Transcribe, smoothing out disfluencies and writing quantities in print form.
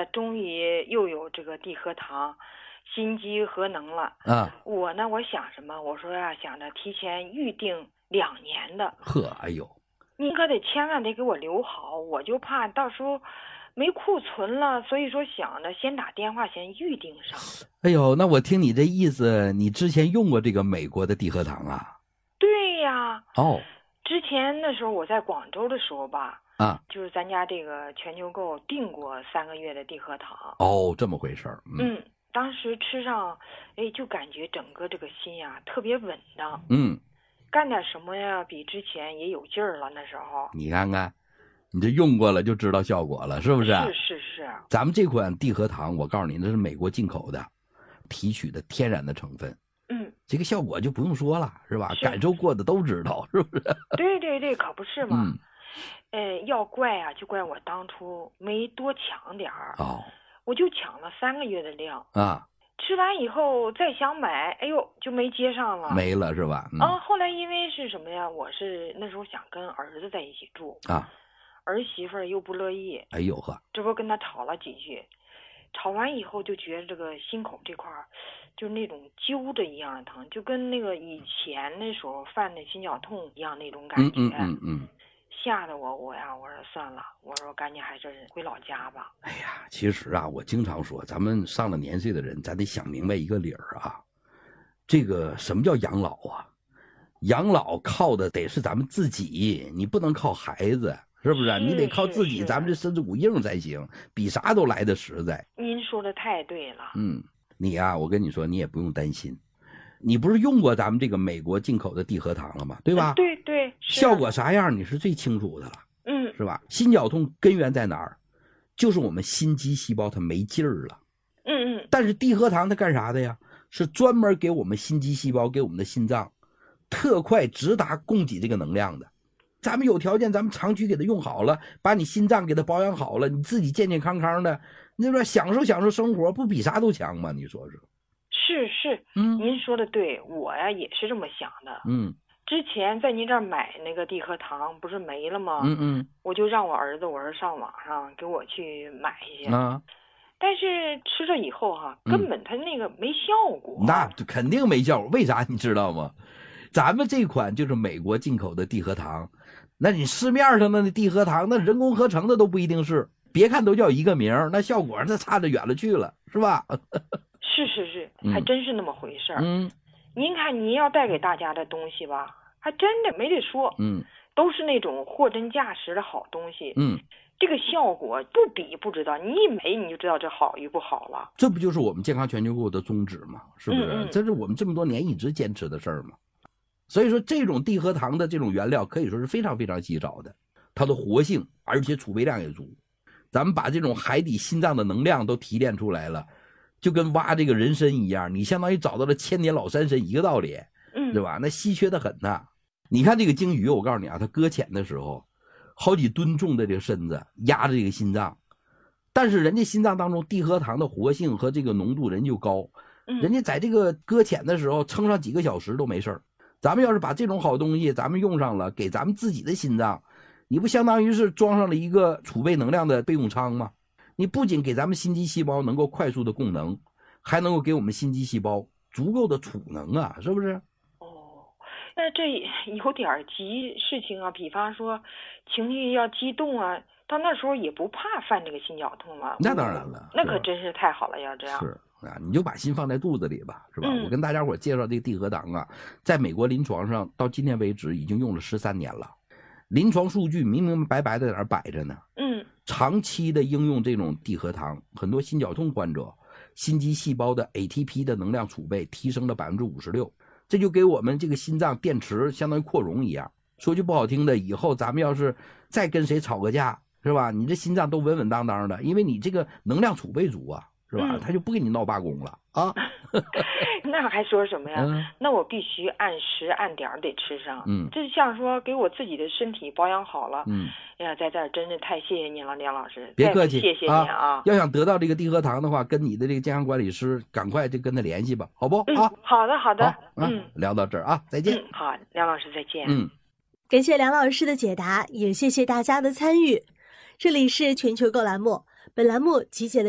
终于又有这个地核糖心肌核能了啊。 我想什么？我说呀，想着提前预定2年的。 呵，哎呦， 您可得千万得给我留好，我就怕到时候没库存了，所以说想着先打电话先预定上。 哎呦，那我听你这意思，你之前用过这个美国的地核糖啊？ 对呀。 哦。 之前那时候我在广州的时候吧， 啊， 就是咱家这个全球购订过3个月的地核糖。 哦，这么回事儿。 当时吃上，就感觉整个这个心呀特别稳当。干点什么呀，比之前也有劲儿了。那时候你看看，你这用过了就知道效果了，是不是？ 是。 咱们这款地核糖，我告诉你，那是美国进口的，提取的天然的成分。这个效果就不用说了，是吧？感受过的都知道，是不是？ 对，可不是嘛。要怪啊，就怪我当初没多抢点儿。我就抢了3个月的量啊。 吃完以后再想买，哎呦，就没接上了， 没了是吧？ 后来因为是什么呀？我是那时候想跟儿子在一起住啊， 儿媳妇儿又不乐意。 哎呦呵， 这不跟他吵了几句，吵完以后就觉得这个心口这块就是那种揪着一样的疼，就跟那个以前那时候犯的心绞痛一样那种感觉。吓得我说算了，我说赶紧还是回老家吧。 哎呀，其实啊，我经常说，咱们上了年岁的人，咱得想明白一个理儿啊。这个什么叫养老啊？养老靠的得是咱们自己，你不能靠孩子，是不是？你得靠自己，咱们这身子骨硬才行，比啥都来得实在。 您说的太对了。 你啊，我跟你说，你也不用担心。你不是用过咱们这个美国进口的地核糖了吗？对吧？ 对， 效果啥样你是最清楚的了。是吧？心绞痛根源在哪儿？就是我们心肌细胞它没劲儿了。但是地核糖它干啥的呀？是专门给我们心肌细胞，给我们的心脏特快直达供给这个能量的。咱们有条件，咱们长期给它用好了，把你心脏给它保养好了，你自己健健康康的，那边享受享受生活，不比啥都强吗？你说说。 是，您说的对，我呀也是这么想的。之前在您这儿买那个地核糖不是没了吗？我就让我儿子，我说上网上给我去买一些。但是吃了以后根本它那个没效果。 那肯定没效果，为啥你知道吗？咱们这款就是美国进口的地核糖，那你市面上的那地核糖，那人工合成的都不一定是，别看都叫一个名，那效果那差得远了去了，是吧？ 是，还真是那么回事儿。您看您要带给大家的东西吧，还真的没得说。都是那种货真价实的好东西。这个效果不比不知道，你一没你就知道这好与不好了。 这不就是我们健康全球购的宗旨吗？是不是？这是我们这么多年一直坚持的事儿吗？所以说这种地核糖的这种原料可以说是非常非常稀少的，它的活性而且储备量也足。咱们把这种海底心脏的能量都提炼出来了，就跟挖这个人参一样，你相当于找到了千年老山参一个道理，对吧？那稀缺的很呐。你看这个鲸鱼，我告诉你啊，它搁浅的时候好几吨重的这个身子压着这个心脏，但是人家心脏当中地核糖的活性和这个浓度人就高，人家在这个搁浅的时候撑上几个小时都没事儿。咱们要是把这种好东西咱们用上了，给咱们自己的心脏，你不相当于是装上了一个储备能量的备用舱吗？你不仅给咱们心肌细胞能够快速的供能，还能够给我们心肌细胞足够的储能啊，是不是？ 那这有点急事情啊，比方说情绪要激动啊，到那时候也不怕犯这个心绞痛吗？ 那当然了， 那可真是太好了，要这样。 是啊，你就把心放在肚子里吧，是吧？我跟大家伙介绍这个地核糖啊，在美国临床上到今天为止已经用了13年了，临床数据明明白白的在那儿摆着呢。长期的应用这种地核糖，很多心绞痛患者心肌细胞的 ATP 的能量储备提升了56%，这就给我们这个心脏电池相当于扩容一样。说句不好听的，以后咱们要是再跟谁吵个架，是吧？你这心脏都稳稳当当的，因为你这个能量储备足啊，是吧？他就不给你闹罢工了啊。 那还说什么呀？那我必须按时按点得吃上。这像说给我自己的身体保养好了。哎呀，在这儿真是太谢谢您了，梁老师。 别客气， 谢谢您啊。 要想得到这个地核糖的话，跟你的这个健康管理师赶快就跟他联系吧，好不？ 好的好的。 聊到这儿啊，再见。 好，梁老师再见。 感谢梁老师的解答，也谢谢大家的参与。这里是全球购栏目，本栏目集结了